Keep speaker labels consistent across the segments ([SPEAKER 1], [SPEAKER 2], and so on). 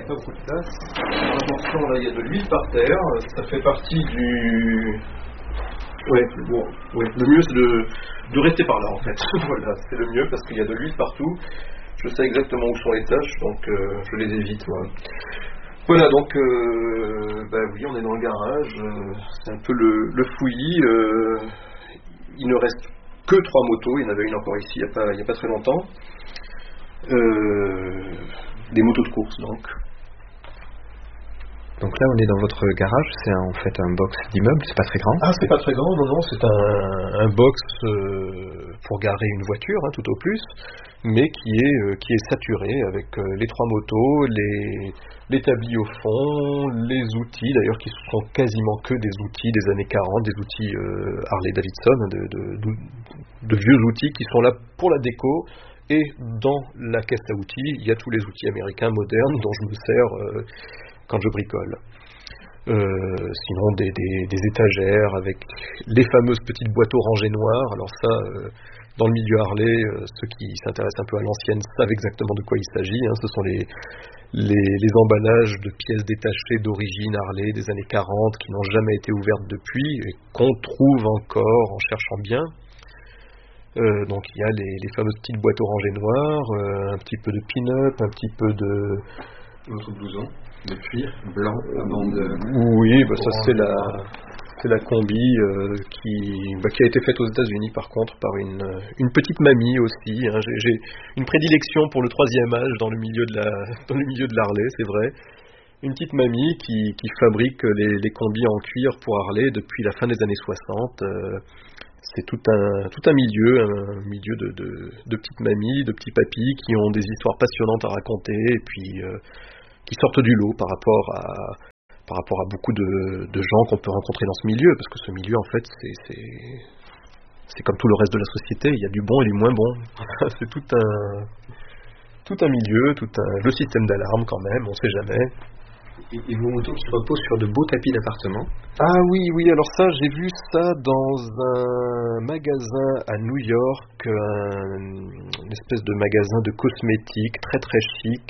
[SPEAKER 1] a pas beaucoup de place. Attention, là, il y a de l'huile par terre. Ça fait partie du... Le mieux, c'est de rester par là, en fait. Voilà, c'est le mieux, parce qu'il y a de l'huile partout. Je sais exactement où sont les taches, donc je les évite, moi. Voilà, donc, oui, on est dans le garage. C'est un peu le fouillis. Il ne reste que 3 motos. Il y en avait une encore ici, il n'y a pas très longtemps. Des motos de course, donc.
[SPEAKER 2] Donc là, on est dans votre garage, c'est en fait un box d'immeuble, c'est pas très grand.
[SPEAKER 1] Ah, c'est pas très grand, non, c'est un box pour garer une voiture, tout au plus, mais qui est saturé avec les 3 motos, l'établi au fond, les outils, d'ailleurs qui sont quasiment que des outils des années 40, des outils Harley-Davidson, de vieux outils qui sont là pour la déco. Et dans la caisse à outils, il y a tous les outils américains modernes dont je me sers quand je bricole. Sinon des étagères avec les fameuses petites boîtes orangées noires. Alors ça, dans le milieu Harley, ceux qui s'intéressent un peu à l'ancienne savent exactement de quoi il s'agit. Ce sont les emballages de pièces détachées d'origine Harley des années 40 qui n'ont jamais été ouvertes depuis et qu'on trouve encore en cherchant bien. Donc il y a les fameuses petites boîtes orangées noires, un petit peu de pin-up, un petit peu de...
[SPEAKER 3] Notre blouson de cuir blanc à bande.
[SPEAKER 1] Oui, ça c'est la combi qui a été faite aux États-Unis par contre par une petite mamie aussi. J'ai une prédilection pour le 3e âge dans le milieu de l'Harley, c'est vrai. Une petite mamie qui fabrique les combis en cuir pour Harley depuis la fin des années 60. C'est tout un milieu de petites mamies, de petits papis qui ont des histoires passionnantes à raconter et puis qui sortent du lot par rapport à beaucoup de gens qu'on peut rencontrer dans ce milieu, parce que ce milieu en fait c'est comme tout le reste de la société, il y a du bon et du moins bon. C'est tout un milieu, le système d'alarme quand même, on sait jamais.
[SPEAKER 3] Et vos motos qui reposent sur de beaux tapis d'appartement.
[SPEAKER 1] Ah oui, alors ça, j'ai vu ça dans un magasin à New York, une espèce de magasin de cosmétiques très très chic,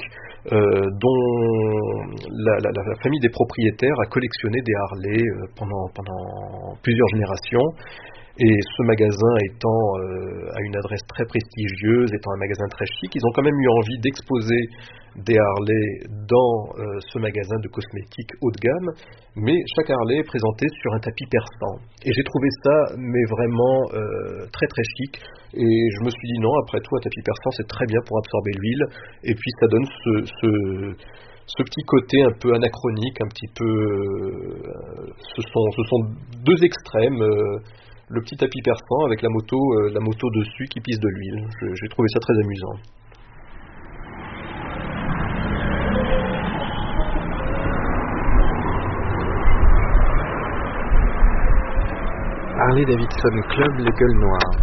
[SPEAKER 1] dont la famille des propriétaires a collectionné des Harley pendant plusieurs générations. Et ce magasin à une adresse très prestigieuse, étant un magasin très chic, ils ont quand même eu envie d'exposer des Harley dans ce magasin de cosmétiques haut de gamme, mais chaque Harley est présentée sur un tapis perçant. Et j'ai trouvé ça mais vraiment très très chic, et je me suis dit non, après tout un tapis perçant c'est très bien pour absorber l'huile, et puis ça donne ce petit côté un peu anachronique, un petit peu... ce sont 2 extrêmes, le petit tapis perçant avec la moto dessus qui pisse de l'huile. J'ai trouvé ça très amusant.
[SPEAKER 2] Harley Davidson Club, les gueules noires.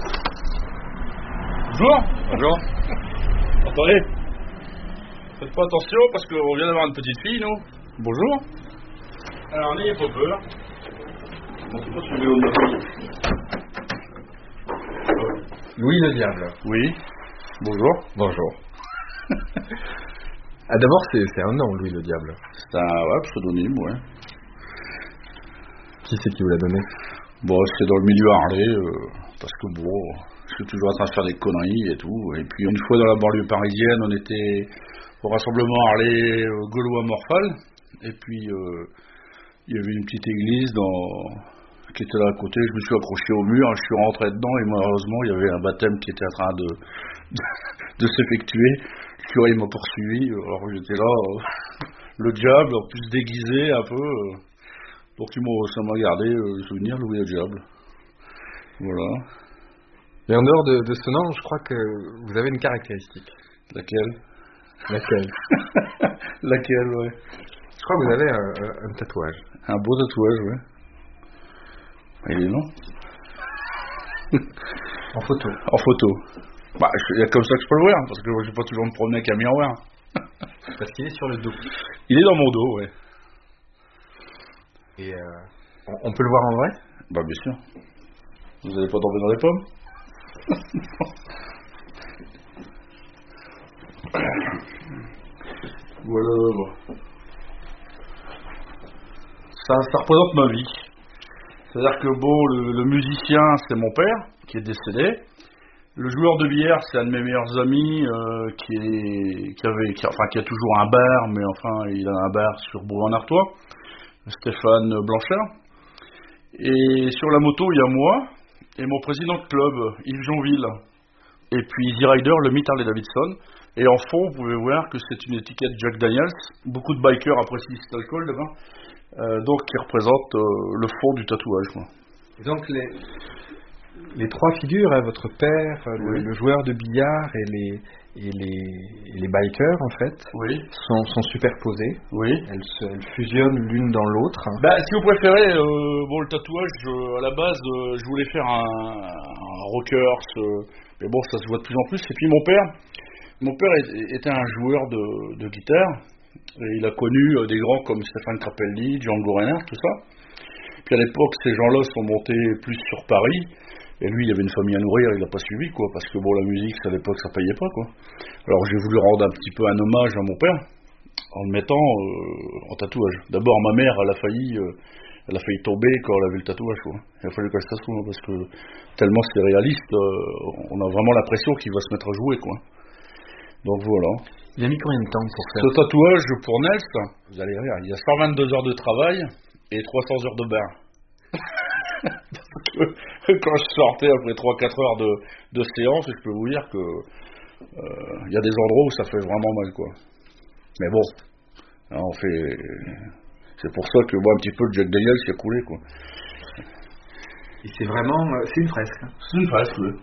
[SPEAKER 4] Bonjour. Attendez. Faites pas attention parce qu'on vient d'avoir une petite fille, nous. Bonjour. Alors, n'ayez pas peur.
[SPEAKER 3] Louis le Diable.
[SPEAKER 4] Oui. Bonjour.
[SPEAKER 3] Ah, d'abord, c'est un nom, Louis le Diable.
[SPEAKER 4] C'est un pseudonyme, ouais.
[SPEAKER 3] Qui c'est qui vous l'a donné?
[SPEAKER 4] Bon, c'est dans le milieu Harley, parce que je suis toujours en train de faire des conneries et tout. Et puis une fois dans la banlieue parisienne, on était au rassemblement Harley gaulois Morphal. Et puis il y avait une petite église qui était là à côté. Je me suis accroché au mur, je suis rentré dedans et malheureusement il y avait un baptême qui était en train de s'effectuer. Le curé m'a poursuivi. Alors j'étais là, le diable, en plus déguisé un peu. Donc ça m'a gardé le souvenir de Louis le Diable. Voilà.
[SPEAKER 3] Et en dehors de ce nom, je crois que vous avez une caractéristique.
[SPEAKER 4] Laquelle, ouais.
[SPEAKER 3] Je crois que vous avez un tatouage.
[SPEAKER 4] Un beau tatouage, ouais. Il est non.
[SPEAKER 3] En photo.
[SPEAKER 4] En photo. Bah, il y a comme ça que je peux le voir, parce que je ne vais pas toujours me promener avec un miroir.
[SPEAKER 3] Parce qu'il est sur le dos.
[SPEAKER 4] Il est dans mon dos, ouais.
[SPEAKER 3] Et on peut le voir en vrai?
[SPEAKER 4] Bah, bien sûr. Vous n'allez pas tomber dans les pommes? Voilà. Ça représente ma vie. C'est-à-dire que le musicien, c'est mon père, qui est décédé. Le joueur de billard, c'est un de mes meilleurs amis, qui a toujours un bar, mais enfin, il a un bar sur Bourg-en-Artois, Stéphane Blanchard. Et sur la moto, il y a moi, et mon président de club, Yves Jonville. Et puis Easy Rider, le mythe Harley Davidson. Et en fond, vous pouvez voir que c'est une étiquette Jack Daniels. Beaucoup de bikers apprécient cet alcool, là-bas. Donc, qui représente le fond du tatouage, quoi.
[SPEAKER 2] Et donc, les trois figures, hein, votre père, le joueur de billard et les bikers, en fait, sont superposées.
[SPEAKER 4] Oui.
[SPEAKER 2] Elles fusionnent l'une dans l'autre.
[SPEAKER 4] Si vous préférez, le tatouage, à la base, je voulais faire un rockers, mais bon, ça se voit de plus en plus. Et puis mon père était un joueur de guitare, et il a connu des grands comme Stéphane Grappelli, Django Reinhardt, tout ça. Puis à l'époque, ces gens-là sont montés plus sur Paris, et lui, il avait une famille à nourrir, il n'a pas suivi, quoi, parce que la musique, à l'époque, ça payait pas, quoi. Alors j'ai voulu rendre un petit peu un hommage à mon père, en le mettant en tatouage. D'abord, ma mère, elle a failli tomber quand elle a vu le tatouage, quoi. Il a fallu qu'elle se tatouage, parce que tellement c'est réaliste, on a vraiment l'impression qu'il va se mettre à jouer, quoi. Donc voilà.
[SPEAKER 2] Il a mis combien de temps pour faire
[SPEAKER 4] ce tatouage pour Nels? Vous allez rire, il y a 122 heures de travail et 300 heures de bar. Quand je sortais après 3-4 heures de séance, je peux vous dire que il y a des endroits où ça fait vraiment mal, quoi. Mais bon, là, c'est pour ça que un petit peu le Jack Daniels qui a coulé, quoi.
[SPEAKER 2] Et c'est une fresque. Hein.
[SPEAKER 4] C'est une fresque, oui.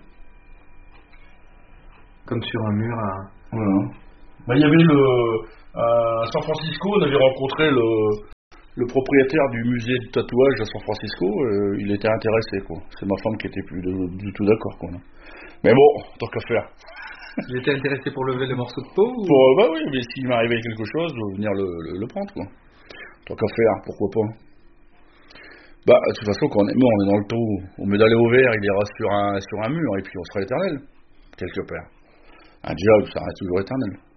[SPEAKER 2] Comme sur un mur à...
[SPEAKER 4] Voilà. Il y avait à San Francisco, on avait rencontré le propriétaire du musée de tatouage à San Francisco, il était intéressé, quoi. C'est ma femme qui était plus du tout d'accord, quoi. Mais bon, tant qu'à faire.
[SPEAKER 2] Il était intéressé pour lever le morceau de peau
[SPEAKER 4] oui, mais s'il m'arrivait quelque chose, je vais venir le prendre, quoi. Tant qu'à faire, pourquoi pas. De toute façon, quand on est mort, on est dans le trou. Au lieu d'aller au vert, il ira sur un mur, et puis on sera éternel, quelque part. Un diable, ça reste toujours éternel.